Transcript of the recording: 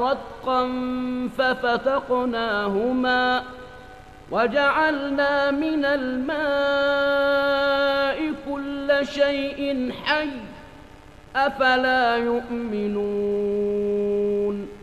رتقا ففتقناهما وجعلنا من الماء كل شيء حي أفلا يؤمنون